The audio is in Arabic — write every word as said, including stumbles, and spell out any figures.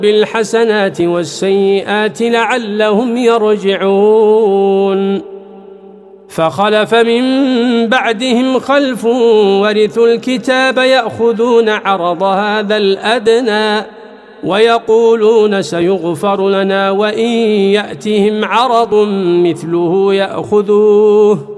بالحسنات والسيئات لعلهم يرجعون فخلف من بعدهم خلف ورثوا الكتاب يأخذون عرض هذا الأدنى ويقولون سيغفر لنا وإن يأتهم عرض مثله يأخذوه